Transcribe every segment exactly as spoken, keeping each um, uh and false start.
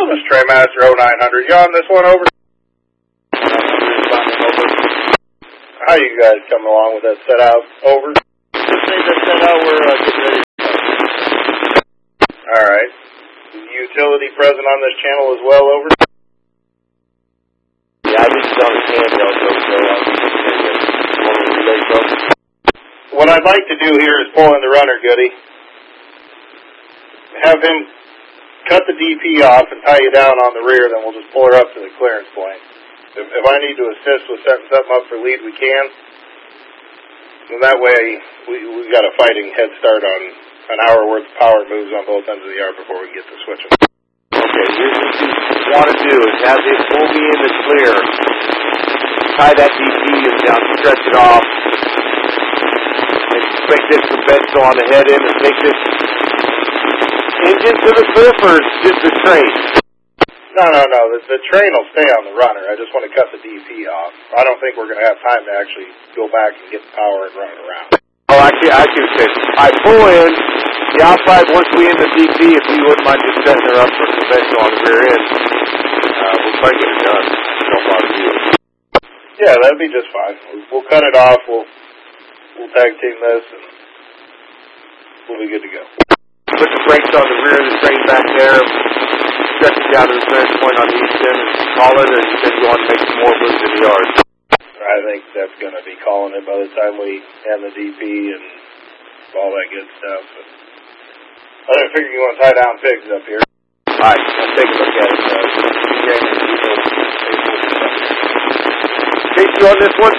This is Treymaster oh nine hundred. You on this one, over? How you guys coming along with that set out, over? Just made that set out, we're uh, getting ready. Alright. Utility present on this channel as well, over? Yeah, I just on his hand also, so I'll be just relay stuff. What I'd like to do here is pull in the runner, Goody. Have him cut the D P off and tie you down on the rear, then we'll just pull her up to the clearance point. If, if I need to assist with setting something up for lead, we can. And that way, we we got a fighting head start on an hour worth of power moves on both ends of the yard before we get to switching. Okay, here's what you want to do is have this pull me in the clear, tie that D P down, stretch it off, and make this conventional on the head end and take this engine to the cliff, or just the train? No, no, no. The, the train will stay on the runner. I just want to cut the D P off. I don't think we're going to have time to actually go back and get the power and run it around. Oh, I see, I see what you're saying. I pull in, the outside, once we end the D P, if you wouldn't mind just setting her up for conventional on the rear end, uh, we'll try to get it done. No bother you. Yeah, that'd be just fine. We'll, we'll cut it off. We'll, we'll tag team this, and we'll be good to go. Put the brakes on the rear of the train back there, stretch it down to the clearance point on the east end, and call it, and then you want to make some more moves in the yard. I think that's going to be calling it by the time we end the D P and all that good stuff. But I didn't figure you want to tie down pigs up here. All right, let's take a look at it. Uh, Take you on this one.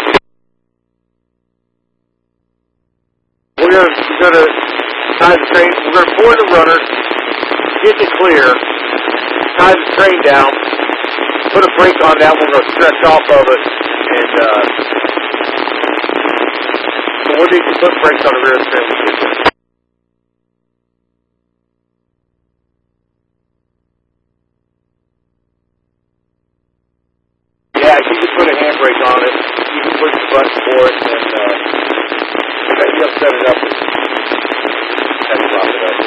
We're going to tie the train. We're going to pour the runner, get it clear, tie the train down, put a brake on that. We're going to stretch off of it, and uh, so we'll need to put brakes on the rear of the train. Yeah, you can put a handbrake on it. You can push the button for it, and uh, maybe you'll set it up and set it up.